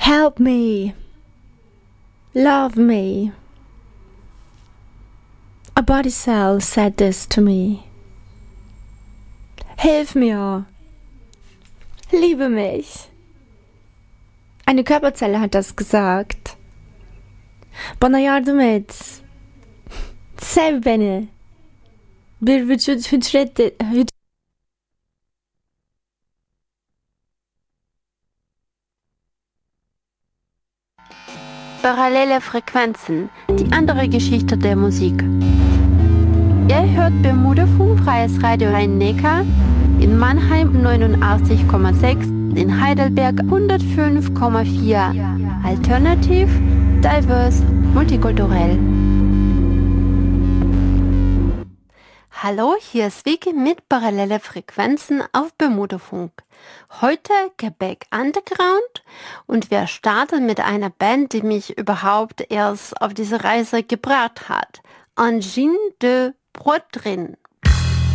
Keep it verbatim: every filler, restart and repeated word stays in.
Help me. Love me. A body cell said this to me. Hilf mir. Liebe mich. Eine Körperzelle hat das gesagt. Bana yardım et. Sev beni. Bir vücut hücret hüc- Parallele Frequenzen, die andere Geschichte der Musik. Ihr hört Bermudafunk, freies Radio Rhein-Neckar, in Mannheim neunundachtzig Komma sechs, in Heidelberg hundertfünf Komma vier. Alternativ, diverse, multikulturell. Hallo, hier ist Vicky mit Parallele Frequenzen auf Bermudafunk. Heute Quebec Underground und wir starten mit einer Band, die mich überhaupt erst auf diese Reise gebracht hat. Angine de Poitrine.